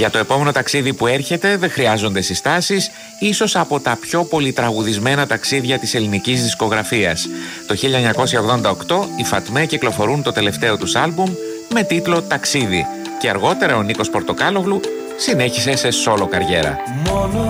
Για το επόμενο ταξίδι που έρχεται δεν χρειάζονται συστάσεις, ίσως από τα πιο πολυτραγουδισμένα ταξίδια της ελληνικής δισκογραφίας. Το 1988 οι Φατμέ κυκλοφορούν το τελευταίο τους άλμπουμ με τίτλο «Ταξίδι» και αργότερα ο Νίκος Πορτοκάλογλου συνέχισε σε σόλο καριέρα.